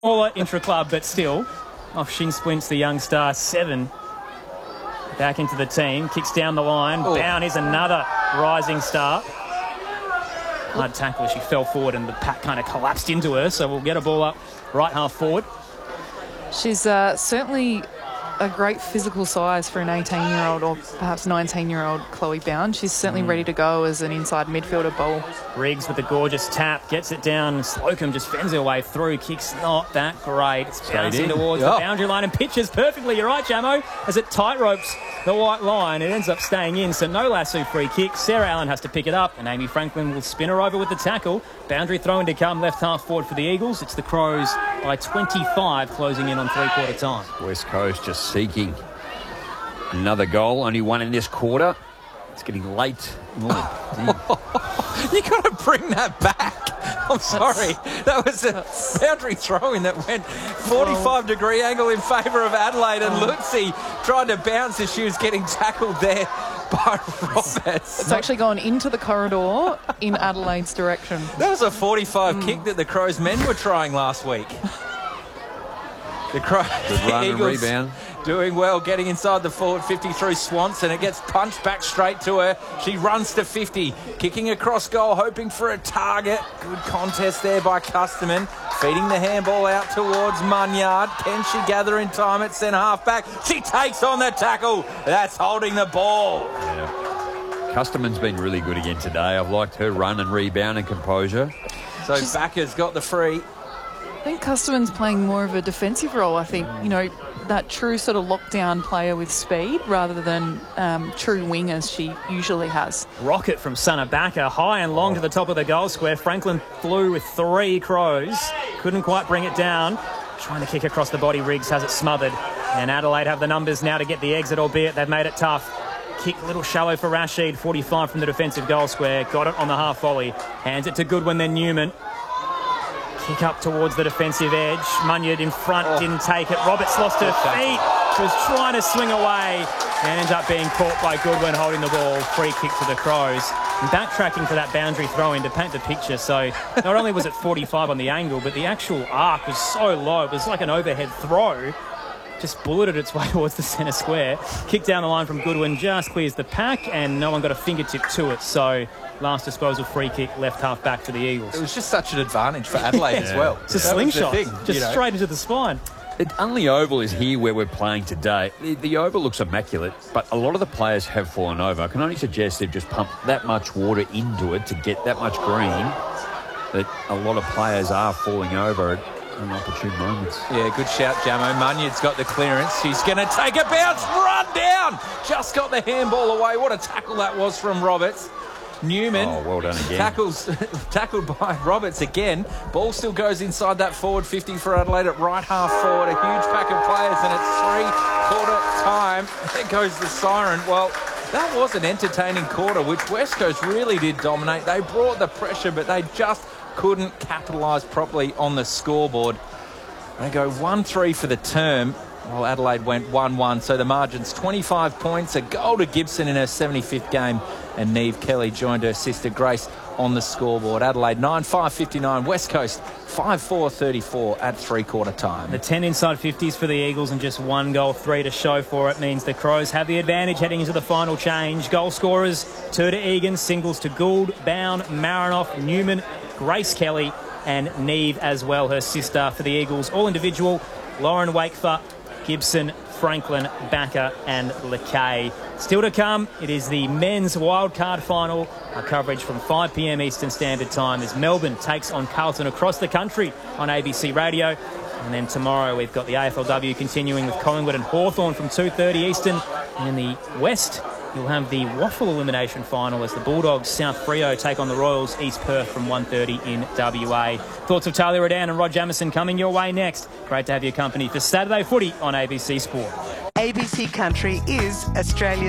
Smaller intra-club, but still. Off shin splints the young star, 7. Back into the team, kicks down the line. Bound is another rising star. Hard tackle, she fell forward and the pack kind of collapsed into her, so we'll get a ball up right half forward. She's certainly a great physical size for an 18-year-old or perhaps 19-year-old Chloe Bound. She's certainly ready to go as an inside midfielder ball. Riggs with a gorgeous tap, gets it down. Slocum just fends her way through. Kick's not that great. It's bouncing towards the boundary line and pitches perfectly. You're right, Jamo. As it tight-ropes the white line, it ends up staying in. So no lasso free kick. Sarah Allen has to pick it up and Amy Franklin will spin her over with the tackle. Boundary throw-in to come left half forward for the Eagles. It's the Crows by 25, closing in on three-quarter time. West Coast just seeking another goal. Only one in this quarter. It's getting late. You got to bring that back. I'm sorry. That was a boundary throw-in that went 45-degree angle in favour of Adelaide, and Lutzi tried to bounce as she was getting tackled there by Roberts. It's actually gone into the corridor in Adelaide's direction. That was a 45 kick that the Crows men were trying last week. The Crows and rebound. Doing well, getting inside the forward 50 through Swanson. It gets punched back straight to her. She runs to 50, kicking across goal, hoping for a target. Good contest there by Custerman. Feeding the handball out towards Munyard. Can she gather in time at centre half back? She takes on the tackle. That's holding the ball. Yeah. Custerman's been really good again today. I've liked her run and rebound and composure. So Backer's got the free. I think Custerman's playing more of a defensive role. I think, that true sort of lockdown player with speed rather than true wing as she usually has. Rocket from Sana Backer, high and long to the top of the goal square. Franklin flew with 3 Crows. Couldn't quite bring it down. Trying to kick across the body. Riggs has it smothered. And Adelaide have the numbers now to get the exit, albeit they've made it tough. Kick a little shallow for Rashid. 45 from the defensive goal square. Got it on the half volley. Hands it to Goodwin, then Newman. Kick up towards the defensive edge. Munyard in front, didn't take it. Roberts lost her feet. She was trying to swing away and ends up being caught by Goodwin holding the ball. Free kick to the Crows. And backtracking for that boundary throw-in to paint the picture. So not only was it 45 on the angle, but the actual arc was so low. It was like an overhead throw. Just bulleted its way towards the centre square. Kick down the line from Goodwin, just clears the pack, and no one got a fingertip to it. So last disposal free kick, left half back for the Eagles. It was just such an advantage for Adelaide as well. It's a slingshot, just straight into the spine. Only Oval is here where we're playing today. The Oval looks immaculate, but a lot of the players have fallen over. I can only suggest they've just pumped that much water into it to get that much green, that a lot of players are falling over at inopportune moments. Yeah, good shout, Jamo. Munyard's got the clearance. She's going to take a bounce, run down. Just got the handball away. What a tackle that was from Roberts. Newman well done again. Tackled by Roberts again. Ball still goes inside that forward 50 for Adelaide at right half forward. A huge pack of players, and it's three-quarter time. There goes the siren. Well, that was an entertaining quarter, which West Coast really did dominate. They brought the pressure, but they just couldn't capitalise properly on the scoreboard. They go 1-3 for the term, while Adelaide went 1-1. So the margin's 25 points, a goal to Gibson in her 75th game, and Neve Kelly joined her sister Grace on the scoreboard. Adelaide 9-5-59, West Coast 5-4-34 at three-quarter time. The 10 inside 50s for the Eagles and just 1 goal, 3 to show for it means the Crows have the advantage heading into the final change. Goal scorers, 2 to Egan, singles to Gould, Bound, Marinoff, Newman, Grace Kelly and Neve as well, her sister for the Eagles. All individual, Lauren Wakefer, Gibson, Franklin, Backer and LeKay. Still to come, it is the men's wildcard final. Our coverage from 5 p.m. Eastern Standard Time as Melbourne takes on Carlton across the country on ABC Radio. And then tomorrow we've got the AFLW continuing with Collingwood and Hawthorn from 2:30 Eastern. And in the West, you'll have the Waffle Elimination Final as the Bulldogs South Freo take on the Royals East Perth from 1:30 in WA. Thoughts of Talia Redan and Rod Jamieson coming your way next. Great to have your company for Saturday Footy on ABC Sport. ABC Country is Australia's